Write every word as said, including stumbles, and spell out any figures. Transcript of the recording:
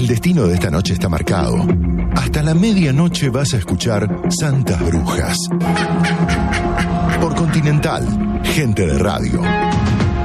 El destino de esta noche está marcado. Hasta la medianoche vas a escuchar Santas Brujas. Por Continental, gente de radio.